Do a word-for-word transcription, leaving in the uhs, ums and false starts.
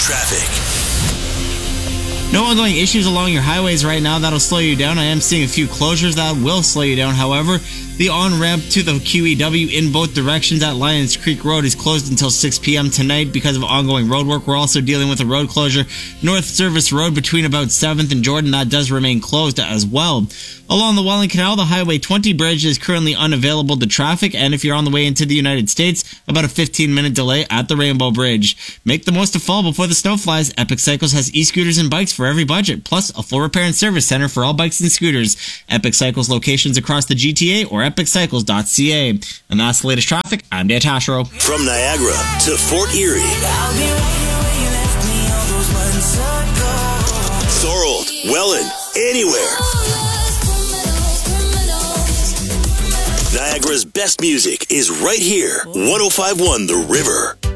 traffic. No ongoing issues along your highways right now that'll slow you down. I am seeing a few closures that will slow you down. However, the on-ramp to the Q E W in both directions at Lions Creek Road is closed until six p.m. tonight because of ongoing road work. We're also dealing with a road closure North Service Road between about seventh and Jordan. That does remain closed as well. Along the Welland Canal, the Highway twenty bridge is currently unavailable to traffic, and if you're on the way into the United States, about a fifteen minute delay at the Rainbow Bridge. Make the most of fall before the snow flies. Epic Cycles has e-scooters and bikes for every budget, plus a full repair and service center for all bikes and scooters. Epic Cycles locations across the G T A or epic cycles dot c a. And that's the latest traffic. I'm Dan Tashro. From Niagara to Fort Erie. Thorold, Welland, anywhere. Niagara's best music is right here. one oh five point one The River.